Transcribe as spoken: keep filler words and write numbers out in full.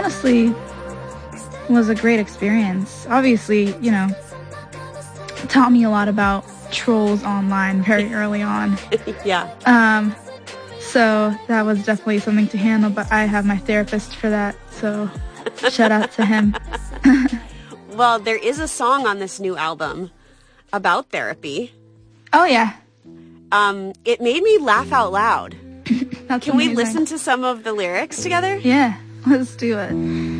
honestly was a great experience. Obviously, you know, taught me a lot about trolls online very early on. Yeah. Um, so that was definitely something to handle, but I have my therapist for that, so shout out to him. Well, there is a song on this new album about therapy. Oh, yeah. Um, it made me laugh out loud. That's Can we amazing. listen to some of the lyrics together? Yeah, let's do it.